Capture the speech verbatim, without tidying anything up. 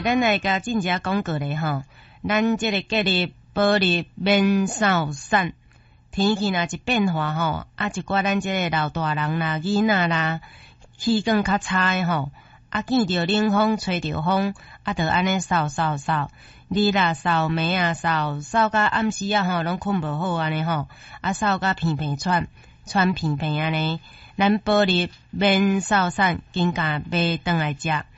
咱来甲进一下广告咧吼。咱即个节日保日免扫散，天气若一变化吼，啊一寡咱即个老大人啦、囡仔啦，气管较差诶吼，啊见着冷风、吹着风，啊着安尼扫扫扫，日啦扫暝啊扫，扫到暗时啊吼，拢困无好安尼吼，啊扫到鼻鼻喘，喘鼻鼻安尼。咱保日免扫散，紧甲买转来食。